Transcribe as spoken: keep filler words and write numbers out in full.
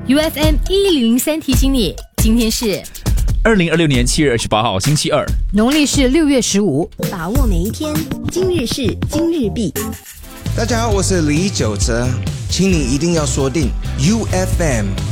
U F M 一零零三提醒你，今天是二零二六年七月二十八号，星期二， 农历是六月十五。 把握每一天，今日事今日毕。 大家好，我是李玖哲，请你一定要锁定 U F M